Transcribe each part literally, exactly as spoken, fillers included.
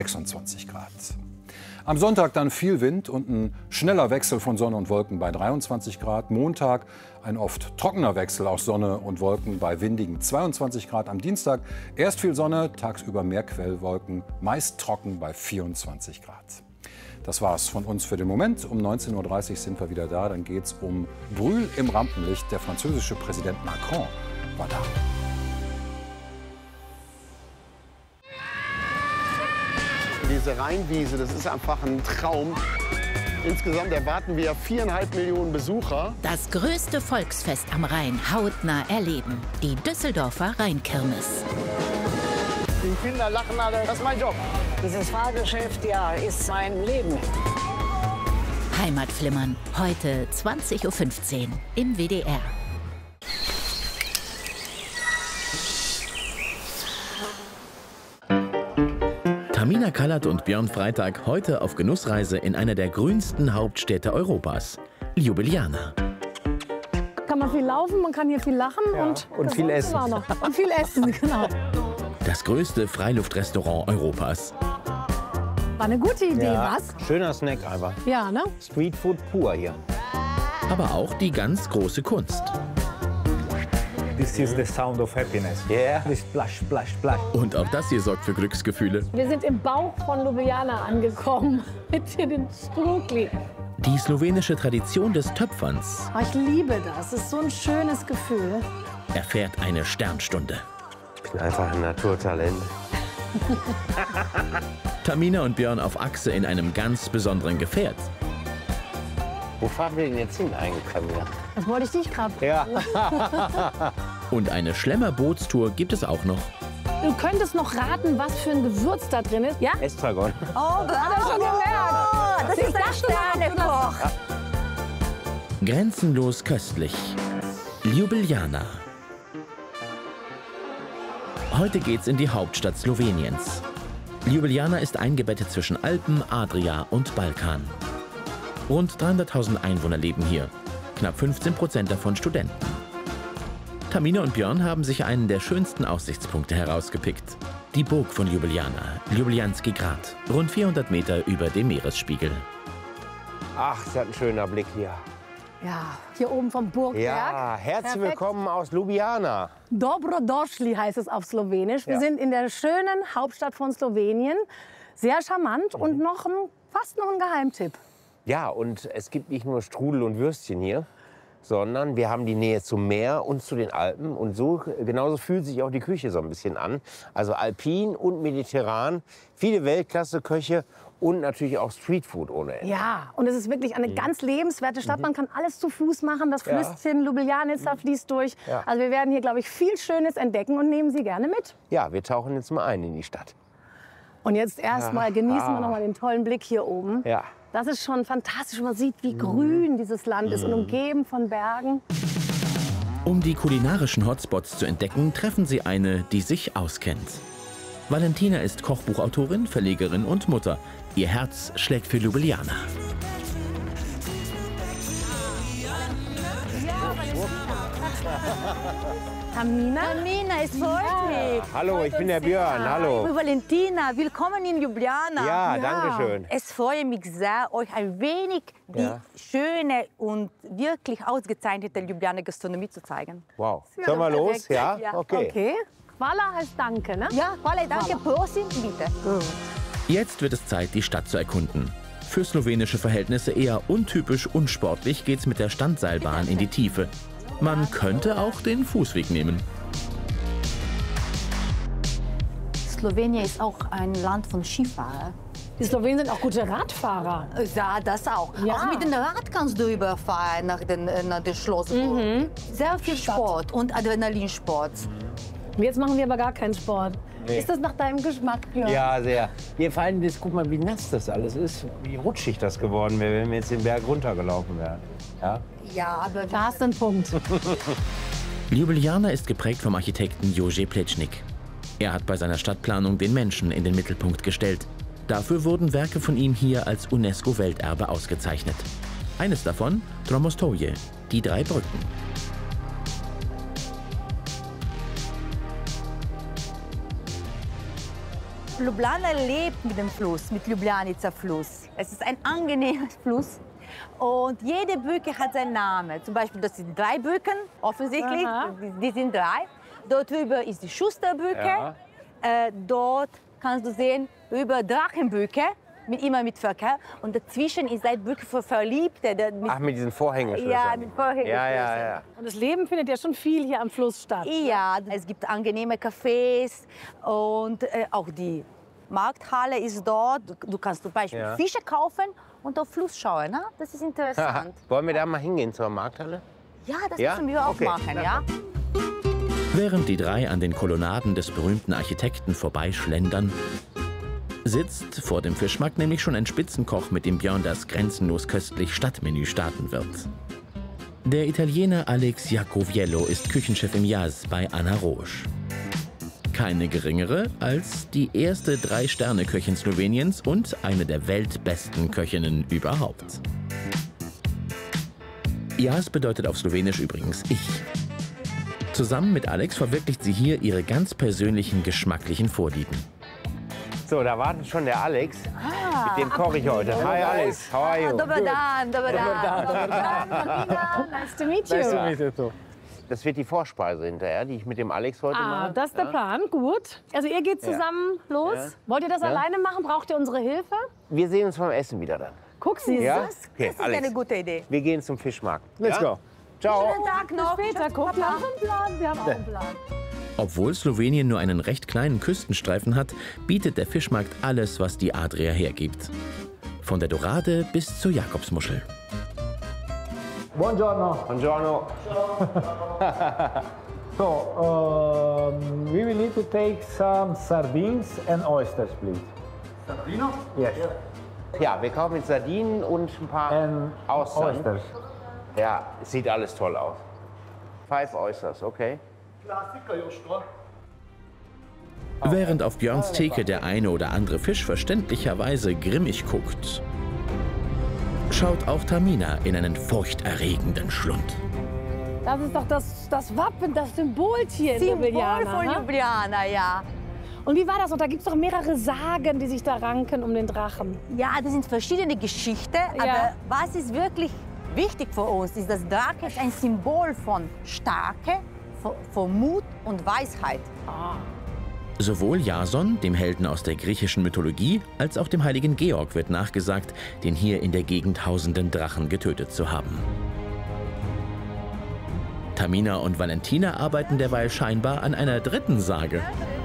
sechsundzwanzig Grad. Am Sonntag dann viel Wind und ein schneller Wechsel von Sonne und Wolken bei dreiundzwanzig Grad. Montag ein oft trockener Wechsel aus Sonne und Wolken bei windigen zweiundzwanzig Grad. Am Dienstag erst viel Sonne, tagsüber mehr Quellwolken, meist trocken bei vierundzwanzig Grad. Das war's von uns für den Moment. Um neunzehn Uhr dreißig sind wir wieder da. Dann geht's um Brühl im Rampenlicht. Der französische Präsident Macron war da. Diese Rheinwiese, das ist einfach ein Traum. Insgesamt erwarten wir viereinhalb Millionen Besucher. Das größte Volksfest am Rhein hautnah erleben. Die Düsseldorfer Rheinkirmes. Die Kinder lachen alle. Das ist mein Job. Dieses Fahrgeschäft, ja, ist mein Leben. Heimatflimmern, heute zwanzig Uhr fünfzehn im W D R. Tamina Kallert und Björn Freitag heute auf Genussreise in einer der grünsten Hauptstädte Europas, Ljubljana. Kann man viel laufen, man kann hier viel lachen ja, und, und viel essen. Auch noch. Und viel essen, genau. Das größte Freiluftrestaurant Europas. War eine gute Idee, Ja, was? schöner Snack einfach. Ja, ne? Streetfood pur hier. Aber auch die ganz große Kunst. This is the sound of happiness. Yeah. This splash, splash, splash. Und auch das hier sorgt für Glücksgefühle. Wir sind im Bauch von Ljubljana angekommen. Mit hier den Strudli. Die slowenische Tradition des Töpferns Oh, ich liebe das. Es ist so ein schönes Gefühl. erfährt eine Sternstunde. Ich bin einfach ein Naturtalent. Tamina und Björn auf Achse in einem ganz besonderen Gefährt. Wo fahren wir denn jetzt hin eigentlich, Camilla? Das wollte ich dich gerade. Ja. Und eine Schlemmerbootstour gibt es auch noch. Du könntest noch raten, was für ein Gewürz da drin ist. Ja? Estragon. Oh, bravo! schon gemerkt. Das ist ein Sternekoch. Grenzenlos köstlich. Ljubljana. Heute geht's in die Hauptstadt Sloweniens. Ljubljana ist eingebettet zwischen Alpen, Adria und Balkan. Rund dreihunderttausend Einwohner leben hier, knapp fünfzehn Prozent davon Studenten. Tamina und Björn haben sich einen der schönsten Aussichtspunkte herausgepickt. Die Burg von Ljubljana, Ljubljanski Grad, rund vierhundert Meter über dem Meeresspiegel. Ach, ist das ein schöner Blick hier. Ja, hier oben vom Burgberg. Ja, herzlich Perfekt. willkommen aus Ljubljana. Dobrodošli heißt es auf Slowenisch. Wir Ja. sind in der schönen Hauptstadt von Slowenien. Sehr charmant und noch ein, fast noch ein Geheimtipp. Ja, und es gibt nicht nur Strudel und Würstchen hier, sondern wir haben die Nähe zum Meer und zu den Alpen. Und so genauso fühlt sich auch die Küche so ein bisschen an. Also alpin und mediterran, viele Weltklasse-Köche und natürlich auch Streetfood ohne Ende. Ja, und es ist wirklich eine ganz lebenswerte Stadt. Man kann alles zu Fuß machen. Das Ja. Flüsschen Ljubljanica fließt durch. Ja. Also wir werden hier, glaube ich, viel Schönes entdecken und nehmen Sie gerne mit. Ja, wir tauchen jetzt mal ein in die Stadt. Und jetzt erstmal Ja. genießen Ah. wir noch mal den tollen Blick hier oben. Ja. Das ist schon fantastisch. Man sieht, wie grün dieses Land ist und umgeben von Bergen. Um die kulinarischen Hotspots zu entdecken, treffen sie eine, die sich auskennt. Valentina ist Kochbuchautorin, Verlegerin und Mutter. Ihr Herz schlägt für Ljubljana. Tamina? Tamina, es freut mich. Hallo, ich bin der Björn. Hallo. Valentina, willkommen in Ljubljana. Ja, danke schön. Es freut mich sehr, euch ein wenig die Ja. schöne und wirklich ausgezeichnete Ljubljana Gastronomie zu zeigen. Wow. Sollen wir los? perfekt. Ja? Ja. Okay. Okay. Hvala heißt Danke, ne? Ja, Hvala, danke, Prosim, bitte. Jetzt wird es Zeit, die Stadt zu erkunden. Für slowenische Verhältnisse eher untypisch unsportlich geht's mit der Standseilbahn in die Tiefe. Man könnte auch den Fußweg nehmen. Slowenien ist auch ein Land von Skifahrern. Die Slowenen sind auch gute Radfahrer. Ja, das auch. Ja. Auch mit dem Rad kannst du überfahren nach dem nach den Schloss. Sehr viel Sport und Adrenalinsport. Und jetzt machen wir aber gar keinen Sport. Nee. Ist das nach deinem Geschmack, Björn? Ja, sehr. Hier vor allem, das, guck mal, wie nass das alles ist. Wie rutschig das geworden wäre, wenn wir jetzt den Berg runtergelaufen wären. Ja? Ja, aber Da hast du einen Punkt. Ljubljana ist geprägt vom Architekten Jože Plečnik. Er hat bei seiner Stadtplanung den Menschen in den Mittelpunkt gestellt. Dafür wurden Werke von ihm hier als UNESCO-Welterbe ausgezeichnet. Eines davon, Tromostoje, die drei Brücken. Ljubljana lebt mit dem Fluss, mit Ljubljanica Fluss. Es ist ein angenehmer Fluss. Und jede Brücke hat seinen Namen. Zum Beispiel, das sind drei Brücken, offensichtlich. Die, die sind drei. Dort drüber ist die Schusterbrücke. Ja. Äh, dort kannst du sehen, über Drachenbrücke, mit, immer mit Verkehr. Und dazwischen ist eine Brücke für Verliebte. der Mit, Ach, mit diesen Vorhängeschlössern. Ja, mit Vorhängeschlössern. Ja, ja, ja. Und das Leben findet ja schon viel hier am Fluss statt. Ja, es gibt angenehme Cafés und äh, auch die Markthalle ist dort. Du, du kannst zum Beispiel Ja. Fische kaufen und auf Fluss schauen. Ne? Das ist interessant. Wollen wir da mal hingehen zur Markthalle? Ja, das Ja? müssen wir auch Okay. machen, ja? Während die drei an den Kolonnaden des berühmten Architekten vorbeischlendern, sitzt vor dem Fischmarkt nämlich schon ein Spitzenkoch, mit dem Björn das grenzenlos köstlich Stadtmenü starten wird. Der Italiener Alex Jacoviello ist Küchenchef im Jas bei Anna Rosch. Keine geringere als die erste Drei-Sterne-Köchin Sloweniens und eine der weltbesten Köchinnen überhaupt. Jas bedeutet auf Slowenisch übrigens ich. Zusammen mit Alex verwirklicht sie hier ihre ganz persönlichen geschmacklichen Vorlieben. So, da wartet schon der Alex. Ah, Mit dem koche ich heute. Hi Alex, how are you? Dobar dan, dobar dan, dobar dan. Nice to meet you. Das wird die Vorspeise hinterher, die ich mit dem Alex heute Ah, mache. das ist der Plan. Gut. Also ihr geht zusammen los. Ja. Wollt ihr das Ja. alleine machen? Braucht ihr unsere Hilfe? Wir sehen uns beim Essen wieder dann. Guck sie. Ja? Das, Okay, das ist Alex. eine gute Idee. Wir gehen zum Fischmarkt. Let's ja? go. Ciao. Schönen Tag noch. Bis später. Guck, wir haben einen Plan. Wir haben auch einen Plan. Obwohl Slowenien nur einen recht kleinen Küstenstreifen hat, bietet der Fischmarkt alles, was die Adria hergibt. Von der Dorade bis zur Jakobsmuschel. Buongiorno. Buongiorno. So, um, we will need to take some sardines and oysters, please. Sardino? Yes. Ja, wir kaufen jetzt Sardinen und ein paar And Austern. oysters. Ja, es sieht alles toll aus. Five Oysters, okay. Während auf Björns Theke der eine oder andere Fisch verständlicherweise grimmig guckt, schaut auch Tamina in einen furchterregenden Schlund. Das ist doch das, das Wappen, das Symboltier in Symbol Ljubljana. von ne? Ljubljana, ja. Und wie war das? Und da gibt es doch mehrere Sagen, die sich da ranken um den Drachen. Ja, das sind verschiedene Geschichten, Ja. aber was ist wirklich wichtig für uns, ist, dass Drache ist ein Symbol von Stärke, von, von Mut und Weisheit. Sowohl Jason, dem Helden aus der griechischen Mythologie, als auch dem heiligen Georg wird nachgesagt, den hier in der Gegend hausenden Drachen getötet zu haben. Tamina und Valentina arbeiten derweil scheinbar an einer dritten Sage.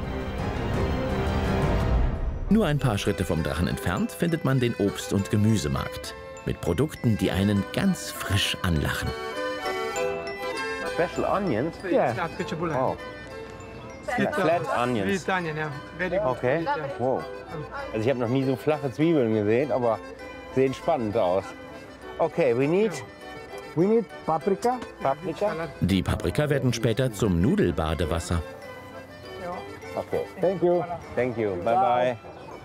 Nur ein paar Schritte vom Drachen entfernt findet man den Obst- und Gemüsemarkt mit Produkten, die einen ganz frisch anlachen. Special onions? Yeah. Oh. Flat onions. Okay. Wow. Also ich habe noch nie so flache Zwiebeln gesehen, aber sehen spannend aus. Okay, we need We need paprika. Paprika. Die Paprika werden später zum Nudelbadewasser. Okay. Thank you. Thank you. Bye bye.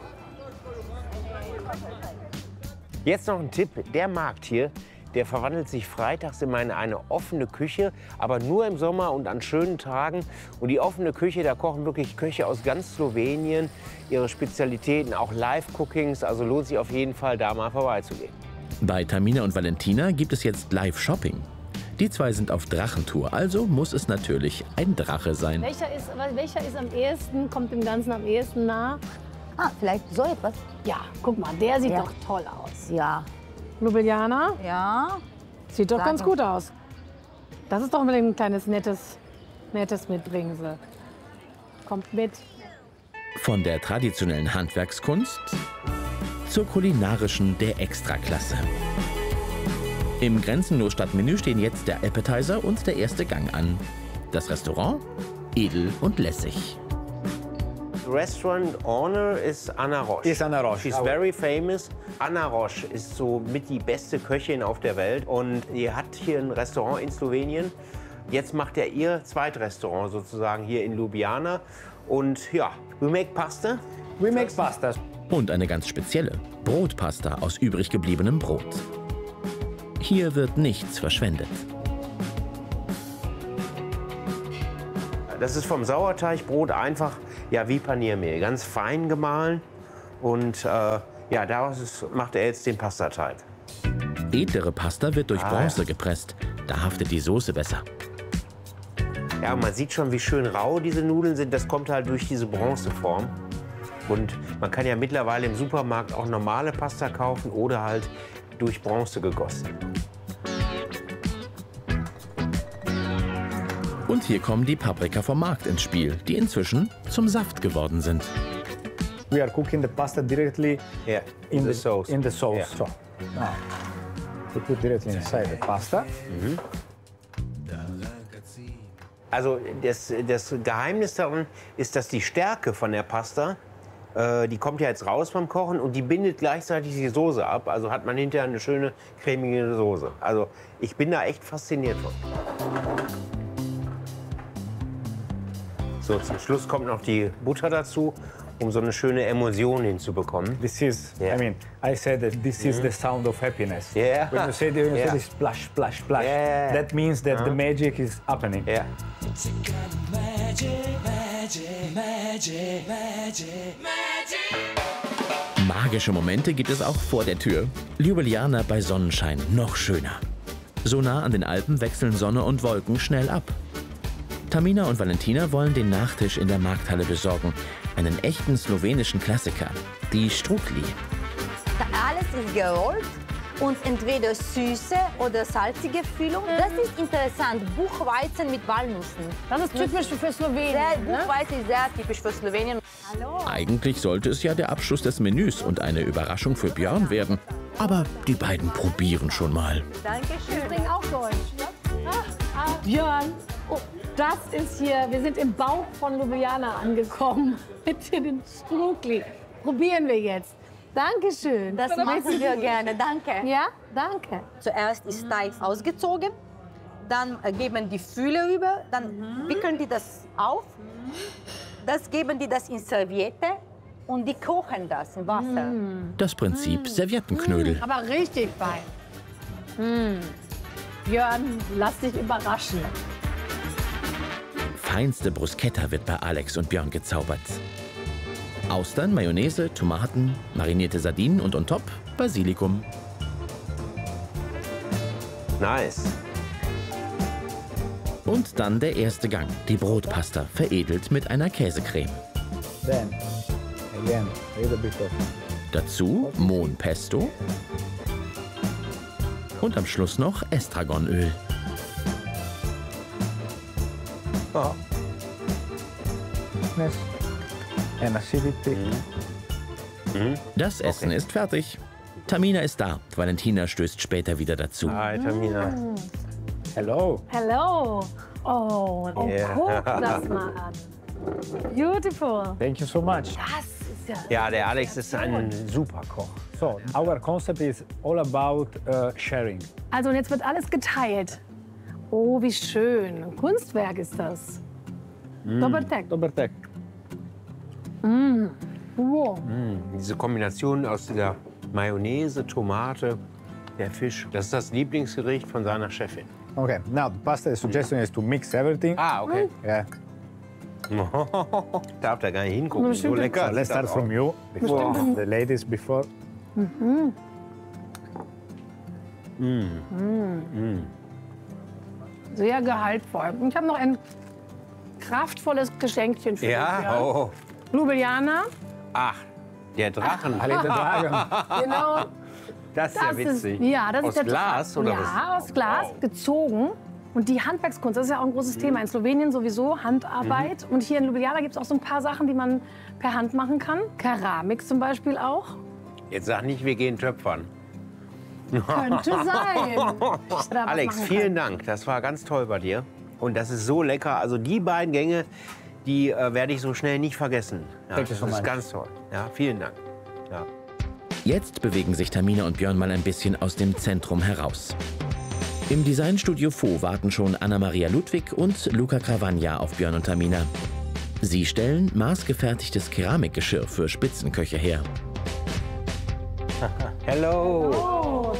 Jetzt noch ein Tipp. Der Markt hier, der verwandelt sich freitags immer in eine offene Küche, aber nur im Sommer und an schönen Tagen. Und die offene Küche, da kochen wirklich Köche aus ganz Slowenien ihre Spezialitäten, auch Live-Cookings. Also lohnt sich auf jeden Fall, da mal vorbeizugehen. Bei Tamina und Valentina gibt es jetzt Live-Shopping. Die zwei sind auf Drachentour, also muss es natürlich ein Drache sein. Welcher ist, welcher ist am ehesten, kommt dem Ganzen am ehesten nah? Ah, vielleicht so etwas? Ja, guck mal, der sieht Ja. doch toll aus. Ja. Ljubljana, Ja. sieht doch Sag ganz mal. gut aus. Das ist doch mal ein kleines nettes, nettes Mitbringsel. Kommt mit. Von der traditionellen Handwerkskunst zur kulinarischen der Extraklasse. Im grenzenlos Stadtmenü stehen jetzt der Appetizer und der erste Gang an. Das Restaurant? Edel und lässig. Restaurant owner ist Anna Roche. Is Anna Roche. She's very famous. Anna Roche ist so mit die beste Köchin auf der Welt und ihr hat hier ein Restaurant in Slowenien. Jetzt macht er ihr Zweitrestaurant sozusagen hier in Ljubljana. Und ja, we make pasta. We make pasta. Und eine ganz spezielle Brotpasta aus übrig gebliebenem Brot. Hier wird nichts verschwendet. Das ist vom Sauerteigbrot einfach ja, wie Paniermehl, ganz fein gemahlen. Und äh, ja, daraus ist, macht er jetzt den Pastateig. Edlere Pasta wird durch Ah, Bronze ja. gepresst. Da haftet die Soße besser. Ja, man sieht schon, wie schön rau diese Nudeln sind. Das kommt halt durch diese Bronzeform. Und man kann ja mittlerweile im Supermarkt auch normale Pasta kaufen oder halt durch Bronze gegossen. Und hier kommen die Paprika vom Markt ins Spiel, die inzwischen zum Saft geworden sind. We are cooking the pasta directly Yeah, in the the sauce. In the sauce. Yeah. So now we put directly inside the pasta. Also das, das Geheimnis darin ist, dass die Stärke von der Pasta, äh, die kommt ja jetzt raus beim Kochen und die bindet gleichzeitig die Soße ab. Also hat man hinterher eine schöne cremige Soße. Also ich bin da echt fasziniert von. So, zum Schluss kommt noch die Butter dazu, um so eine schöne Emulsion hinzubekommen. This is, Yeah. I mean, I said that this is the sound of happiness. Yeah. When you say, the, you Yeah. say splash, splash, splash, Yeah. that means that the Uh-huh. magic is happening. Ja. Magische Momente gibt es auch vor der Tür. Ljubljana bei Sonnenschein noch schöner. So nah an den Alpen wechseln Sonne und Wolken schnell ab. Tamina und Valentina wollen den Nachtisch in der Markthalle besorgen. Einen echten slowenischen Klassiker, die Strudli. Alles ist gerollt und entweder süße oder salzige Füllung. Das ist interessant. Buchweizen mit Walnüssen. Das ist typisch für Slowenien. Sehr, Ne? Buchweizen ist sehr typisch für Slowenien. Hallo. Eigentlich sollte es ja der Abschluss des Menüs und eine Überraschung für Björn werden. Aber die beiden probieren schon mal. Dankeschön. Wir bringen auch Deutsch. Ne? Ah, ah, Björn, oh, das ist hier, wir sind im Bauch von Ljubljana angekommen. Mit dem Strudli. Probieren wir jetzt. Dankeschön. Das machen wir gerne. Danke. Ja, danke. Zuerst ist Teig ausgezogen, dann äh, geben die Fülle rüber, dann wickeln die das auf, das geben die das in Serviette und die kochen das im Wasser. Das Prinzip Serviettenknödel. Aber richtig fein. Mm. Björn, lass dich überraschen. Feinste Bruschetta wird bei Alex und Björn gezaubert. Austern, Mayonnaise, Tomaten, marinierte Sardinen und on top Basilikum. Nice. Und dann der erste Gang, die Brotpasta, veredelt mit einer Käsecreme. Then, again, a little bit of Dazu Mohn Pesto und am Schluss noch Estragonöl. oh. sweetness and acidity. Das Essen ist fertig. Tamina ist da. Valentina stößt später wieder dazu. Hi, Tamina. Hello. Hello. Oh, oh Yeah. guck das mal an. Beautiful. Thank you so much. Das ist ja... Ja, der Alex ist ein super Koch. So, our concept is all about uh, sharing. Also und jetzt wird alles geteilt. Oh, wie schön. Ein Kunstwerk ist das. Dobertek. Dobertek. Wow. Diese Kombination aus dieser Mayonnaise, Tomate, der Fisch, das ist das Lieblingsgericht von seiner Chefin. Okay, now the pasta, the suggestion is to mix everything. Ah, okay. Yeah. Darf da gar nicht hingucken, so lecker. So let's ist das start from you, before the ladies before. Sehr gehaltvoll. Ich habe noch ein kraftvolles Geschenkchen für Ja, dich. Björn. oh. Ljubljana. Ach, der Drachen. Ali the Dragon. Genau. Das ist ja Das ist, witzig. ja, das Aus ist der Glas oder was? Ja, aus Glas, gezogen. Und die Handwerkskunst, das ist ja auch ein großes Thema. In Slowenien sowieso Handarbeit. Und hier in Ljubljana gibt es auch so ein paar Sachen, die man per Hand machen kann. Keramik zum Beispiel auch. Jetzt sag nicht, wir gehen töpfern. Könnte sein. Oder was Alex, machen vielen kann. Dank. Das war ganz toll bei dir. Und das ist so lecker. Also die beiden Gänge, die äh, werde ich so schnell nicht vergessen. Ja, Thank you so das ist much. ganz toll. Ja, vielen Dank. Ja. Jetzt bewegen sich Tamina und Björn mal ein bisschen aus dem Zentrum heraus. Im Designstudio Fo warten schon Anna-Maria Ludwig und Luca Cravagna auf Björn und Tamina. Sie stellen maßgefertigtes Keramikgeschirr für Spitzenköche her. Hello. Oh,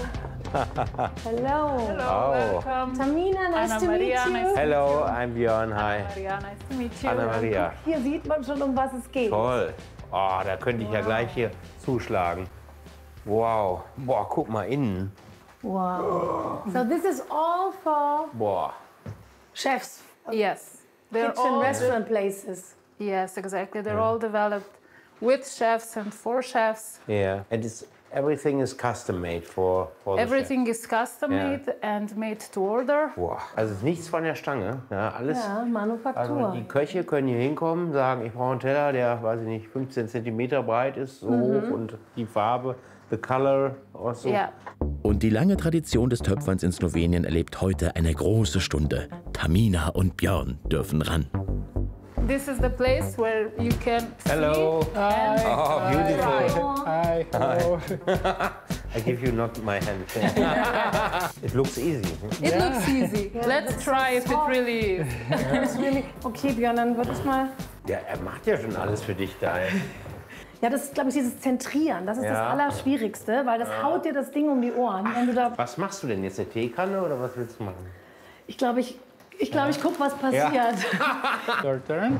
Hello. Hello, welcome. Tamina, nice Anna to Maria, meet you. nice Hello, I'm Björn. Hi. Anna Maria, nice to meet you. Anna Maria. Hier sieht man schon, um was es geht. Toll. Oh, da könnte ich ja gleich hier zuschlagen. Wow. Boah, guck mal innen. Wow. So this is all for Boah. chefs. Yes. They're Kitchen, all restaurant places. Yes, exactly. They're all developed with chefs and for chefs. Yeah. And it's, everything is custom made for, for the Everything is custom Yeah. made and made to order. chef. Boah. Also es ist nichts von der Stange. Ja, alles. Ja, Also Manufaktur. die Köche können hier hinkommen, sagen, ich brauche einen Teller, der, weiß ich nicht, fünfzehn Zentimeter breit ist, so Mhm. hoch und die Farbe, the color, also. Yeah. Und die lange Tradition des Töpferns in Slowenien erlebt heute eine große Stunde. Tamina und Björn dürfen ran. This is the place where you can Hello. see and Oh, beautiful. Hi. Hello. I give you not my hand. It looks easy. it looks easy. Let's try if it really is. It's really okay, Björn, dann würde ich mal. Ja, er macht ja schon alles für dich da. ey. Ja, das ist, glaube ich, dieses Zentrieren. Das ist das Ja. Allerschwierigste, weil das haut dir das Ding um die Ohren. Wenn du da, Was machst du denn jetzt, eine Teekanne oder was willst du machen? ich glaube, ich, ich, glaub, ich gucke, was passiert. Your turn.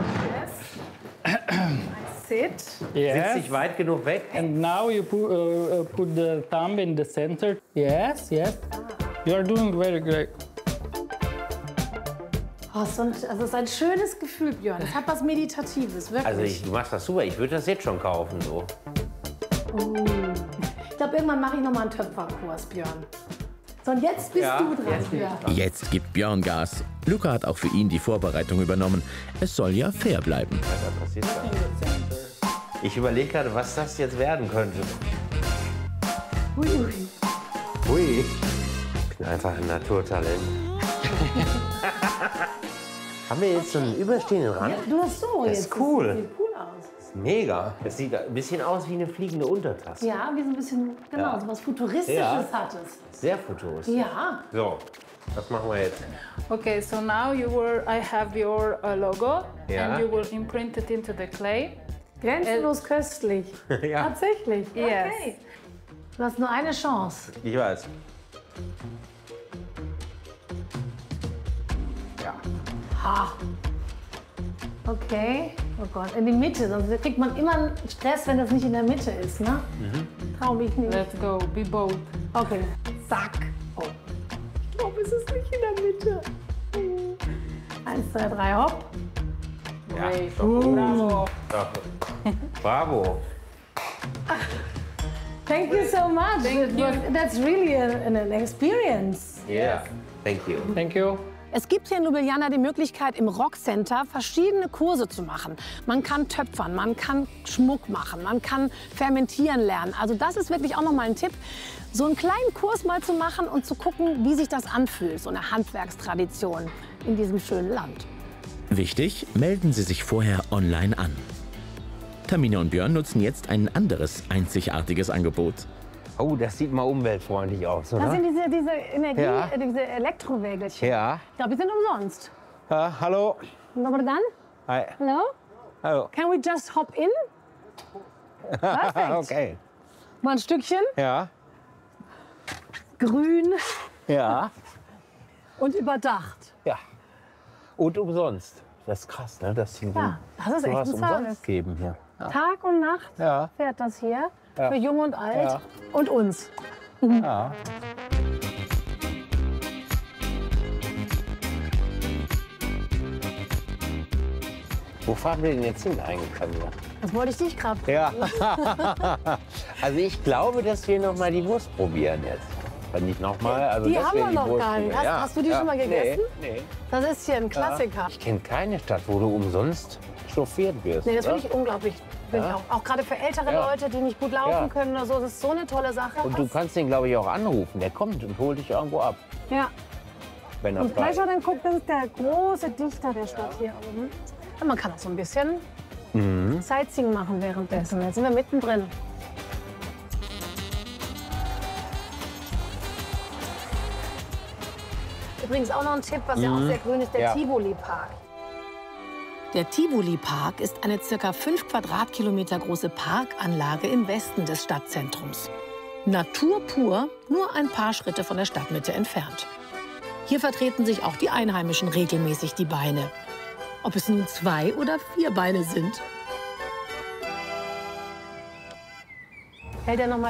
Sit. Sitzt Yes. dich weit genug weg? And now you put, uh, uh, put the thumb in the center. Yes, yes. You are doing very great. Oh, so ein, also es ist ein schönes Gefühl, Björn. Es hat was Meditatives, wirklich. Also ich, du machst das super, ich würde das jetzt schon kaufen. So. Ich glaube, irgendwann mache ich noch mal einen Töpferkurs, Björn. So, und jetzt bist Ja, du dran, jetzt bin ich Björn. Jetzt gibt Björn Gas. Luca hat auch für ihn die Vorbereitung übernommen. Es soll ja fair bleiben. Was passiert da? Ich überlege gerade, was das jetzt werden könnte. Ui, ui. Hui. Ich bin einfach ein Naturtalent. Haben wir jetzt so einen überstehenden Rand? Du hast so Das jetzt. ist cool. Das sieht cool aus. Mega. Das sieht ein bisschen aus wie eine fliegende Untertasse. Ja, wie so ein bisschen, genau, Ja. so was Futuristisches Ja. hat es. Sehr futuristisch. Ja. So, was machen wir jetzt? Okay, so now you will, I have your uh, logo Yeah. and you will imprint it into the clay. Grenzenlos köstlich. Ja, Tatsächlich. Yes. Okay. Du hast nur eine Chance. ich weiß. Ha. Okay. Oh Gott, in die Mitte. Sonst kriegt man immer einen Stress, wenn das nicht in der Mitte ist, ne? Mhm. Trau mich nicht. Let's go, be bold. Okay. Zack. Oh. Ich glaube, es ist nicht in der Mitte. Eins, zwei, drei, hopp. Ja, Great. doch. Bravo. Doch. Bravo. Thank you so much. Thank It was- That's really a, an, an experience. Yeah. Thank you. Thank you. Es gibt hier in Ljubljana die Möglichkeit, im Rockcenter verschiedene Kurse zu machen. Man kann töpfern, man kann Schmuck machen, man kann fermentieren lernen. Also das ist wirklich auch noch mal ein Tipp, so einen kleinen Kurs mal zu machen und zu gucken, wie sich das anfühlt, so eine Handwerkstradition in diesem schönen Land. Wichtig, melden Sie sich vorher online an. Tamina und Björn nutzen jetzt ein anderes, einzigartiges Angebot. Oh, das sieht mal umweltfreundlich aus, oder? Das sind diese, diese Energie, Ja. äh, diese Elektrowägelchen. Ja. Ich glaube, die sind umsonst. Ah, hallo. Dobar dan. Hi. Hello? Hallo. Can we just hop in? Perfekt. Okay. Mal ein Stückchen. Ja. Grün Ja. und überdacht. Ja. Und umsonst. Das ist krass, ne? Dass sie Ja, das ist echt sowas ein Service. umsonst geben hier. Tag und Nacht Ja. fährt das hier. Ja. Für Jung und Alt Ja. und uns. Ja. Wo fahren wir denn jetzt hin eigentlich, Camilla? Das wollte ich dich gerade. Ja. Also ich glaube, dass wir noch mal die Wurst probieren jetzt. Wenn nicht noch mal. Also Die dass haben wir die noch Wurst gar nicht. probieren. Hast- Ja, hast du die ja. schon mal gegessen? Nee, nee. Das ist hier ein Klassiker. Ich kenne keine Stadt, wo du umsonst chauffiert wirst. Nee, das oder? finde ich unglaublich. Finde ich auch. Auch gerade für ältere Ja. Leute, die nicht gut laufen Ja. können oder so. Das ist so eine tolle Sache. Und du kannst den, glaube ich, auch anrufen. Der kommt und holt dich irgendwo ab, ja. wenn er Und frei gleich ist. mal dann guckt, das ist der große Dichter der Stadt hier oben. Und man kann auch so ein bisschen Mhm. Sightseeing machen währenddessen. Jetzt sind wir mittendrin. Übrigens auch noch ein Tipp, was ja auch sehr grün ist, der Ja. Tivoli-Park. Der Tivoli-Park ist eine ca. fünf Quadratkilometer große Parkanlage im Westen des Stadtzentrums. Natur pur, nur ein paar Schritte von der Stadtmitte entfernt. Hier vertreten sich auch die Einheimischen regelmäßig die Beine. Ob es nun zwei oder vier Beine sind. Hält er noch mal